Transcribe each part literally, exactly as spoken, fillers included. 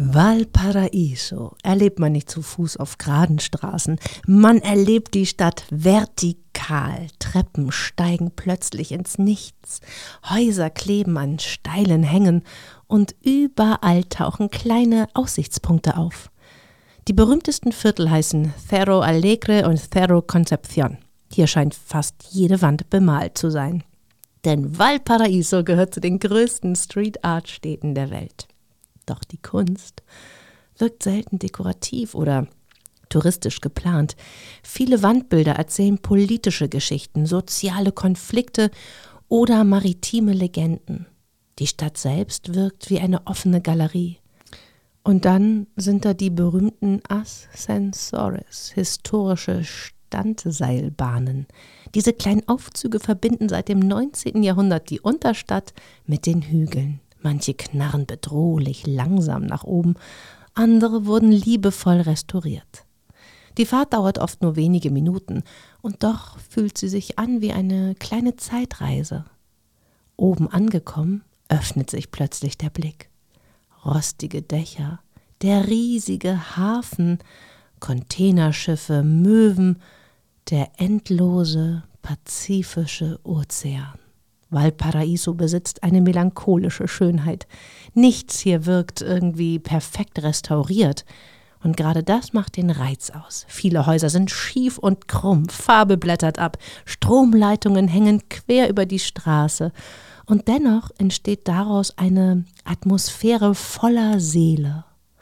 Valparaiso erlebt man nicht zu Fuß auf geraden Straßen. Man erlebt die Stadt vertikal. Treppen steigen plötzlich ins Nichts. Häuser kleben an steilen Hängen und überall tauchen kleine Aussichtspunkte auf. Die berühmtesten Viertel heißen Cerro Alegre und Cerro Concepción. Hier scheint fast jede Wand bemalt zu sein. Denn Valparaiso gehört zu den größten Street-Art-Städten der Welt. Doch die Kunst wirkt selten dekorativ oder touristisch geplant. Viele Wandbilder erzählen politische Geschichten, soziale Konflikte oder maritime Legenden. Die Stadt selbst wirkt wie eine offene Galerie. Und dann sind da die berühmten Ascensores, historische Standseilbahnen. Diese kleinen Aufzüge verbinden seit dem neunzehnten Jahrhundert die Unterstadt mit den Hügeln. Manche knarren bedrohlich langsam nach oben, andere wurden liebevoll restauriert. Die Fahrt dauert oft nur wenige Minuten und doch fühlt sie sich an wie eine kleine Zeitreise. Oben angekommen, öffnet sich plötzlich der Blick. Rostige Dächer, der riesige Hafen, Containerschiffe, Möwen, der endlose pazifische Ozean. Valparaiso besitzt eine melancholische Schönheit. Nichts hier wirkt irgendwie perfekt restauriert. Und gerade das macht den Reiz aus. Viele Häuser sind schief und krumm, Farbe blättert ab, Stromleitungen hängen quer über die Straße. Und dennoch entsteht daraus eine Atmosphäre voller Seele.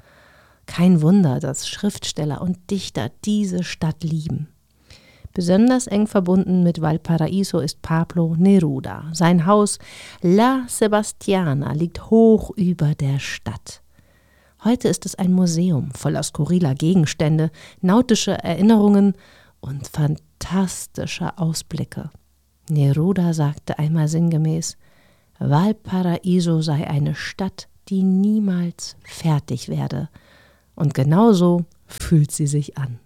Kein Wunder, dass Schriftsteller und Dichter diese Stadt lieben. Besonders eng verbunden mit Valparaiso ist Pablo Neruda. Sein Haus La Sebastiana liegt hoch über der Stadt. Heute ist es ein Museum voller skurriler Gegenstände, nautische Erinnerungen und fantastischer Ausblicke. Neruda sagte einmal sinngemäß, Valparaiso sei eine Stadt, die niemals fertig werde. Und genauso fühlt sie sich an.